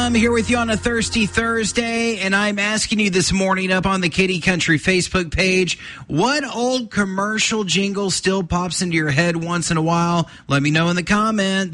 Tim here with you on a Thirsty Thursday, and I'm asking you this morning up on the Kitty Country Facebook page, what old commercial jingle still pops into your head once in a while? Let me know in the comments.